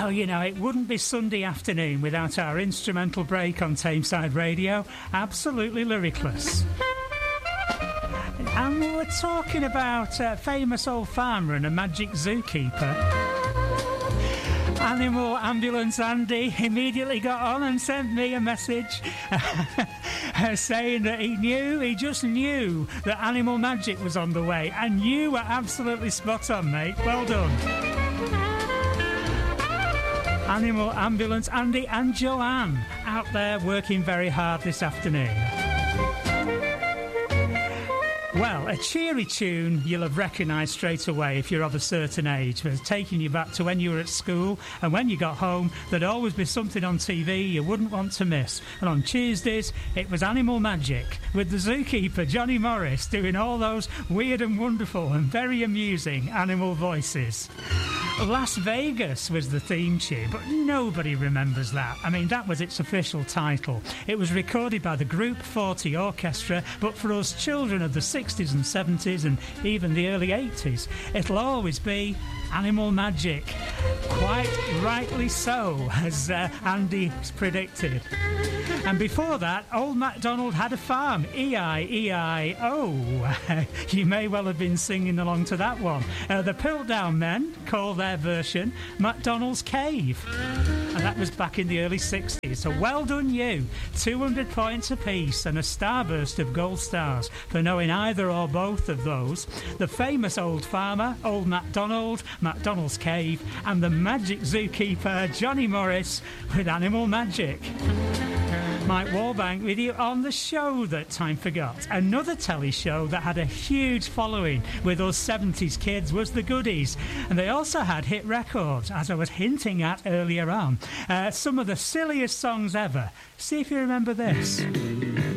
Well, you know, it wouldn't be Sunday afternoon without our instrumental break on Tameside Radio. Absolutely lyricless. And we were talking about a famous old farmer and a magic zookeeper. Animal Ambulance Andy immediately got on and sent me a message saying that he just knew that Animal Magic was on the way, and you were absolutely spot on, mate. Well done. Animal Ambulance Andy and Joanne out there working very hard this afternoon. Well, a cheery tune you'll have recognised straight away if you're of a certain age. It's taking you back to when you were at school, and when you got home, there'd always be something on TV you wouldn't want to miss. And on Tuesdays, it was Animal Magic, with the zookeeper, Johnny Morris, doing all those weird and wonderful and very amusing animal voices. Las Vegas was the theme tune, but nobody remembers that. I mean, that was its official title. It was recorded by the Group 40 Orchestra, but for us children of the 60s and 70s and even the early 80s, it'll always be Animal Magic. Quite rightly so, as Andy predicted. And before that, Old MacDonald Had a Farm, E-I-E-I-O. You may well have been singing along to that one. The Piltdown Men call their version MacDonald's Cave. And that was back in the early 60s. So well done you. 200 points apiece and a starburst of gold stars for knowing either or both of those. The famous old farmer, Old MacDonald, MacDonald's Cave, and the magic zookeeper, Johnny Morris, with Animal Magic. Mike Warbank with you on the show that time forgot. Another telly show that had a huge following with us 70s kids was The Goodies, and they also had hit records, as I was hinting at earlier on. Some of the silliest songs ever. See if you remember this.